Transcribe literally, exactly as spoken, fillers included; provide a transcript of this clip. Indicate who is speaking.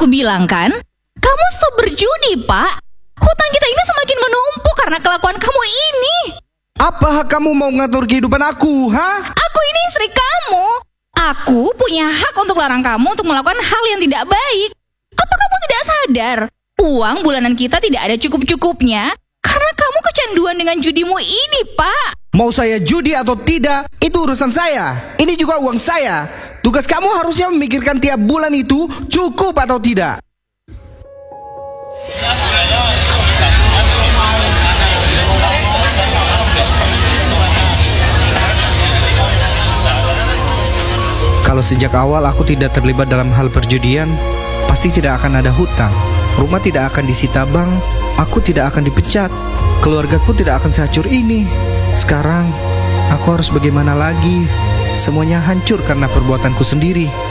Speaker 1: aku bilang kan? Kamu stop berjudi, Pak. Hutang kita ini semakin menumpuk karena kelakuan kamu ini.
Speaker 2: Apa hak kamu mau ngatur kehidupan aku, ha?
Speaker 1: Aku ini istri kamu. Aku punya hak untuk larang kamu untuk melakukan hal yang tidak baik. Apa kamu tidak sadar? Uang bulanan kita tidak ada cukup-cukupnya karena kamu kecanduan dengan judimu ini, Pak.
Speaker 2: Mau saya judi atau tidak, itu urusan saya. Ini juga uang saya. Tugas kamu harusnya memikirkan tiap bulan itu cukup atau tidak. Kalau sejak awal aku tidak terlibat dalam hal perjudian, pasti tidak akan ada hutang. Rumah tidak akan disita bank, aku tidak akan dipecat, keluargaku tidak akan sehancur ini. Sekarang, aku harus bagaimana lagi? Semuanya hancur karena perbuatanku sendiri.